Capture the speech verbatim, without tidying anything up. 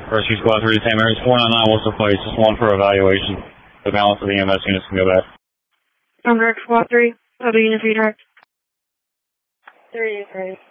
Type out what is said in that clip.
Rescue Squad three to ten minutes. four nine nine, what's the place? Just one for evaluation. The balance of the E M S units can go back. I'm direct Squad three. I'll be unit three direct. three, three.